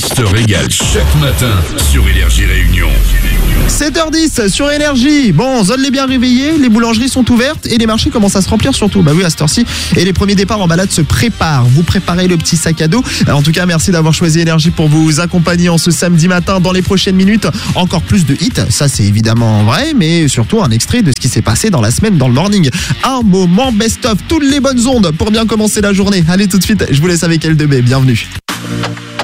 se régale chaque matin sur Énergie Réunion. 7h10 sur Énergie. Bon, zone les bien réveillés, les boulangeries sont ouvertes et les marchés commencent à se remplir surtout. Bah oui, à cette heure-ci. Et les premiers départs en balade se préparent. Vous préparez le petit sac à dos. En tout cas, merci d'avoir choisi Énergie pour vous accompagner en ce samedi matin. Dans les prochaines minutes, encore plus de hits. Ça, c'est évidemment vrai, mais surtout un extrait de ce qui s'est passé dans la semaine dans le morning. Un moment best-of, toutes les bonnes ondes pour bien commencer la journée. Allez, tout de suite, je vous laisse avec L2B. Bienvenue.